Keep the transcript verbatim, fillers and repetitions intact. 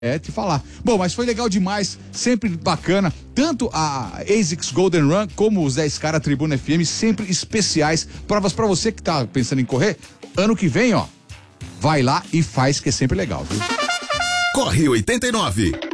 É, te falar. Bom, mas foi legal demais, sempre bacana. Tanto a ASICS Golden Run como os dez Cara Tribuna F M, sempre especiais. Provas pra você que tá pensando em correr. Ano que vem, ó, vai lá e faz, que é sempre legal, viu? Corre oitenta e nove.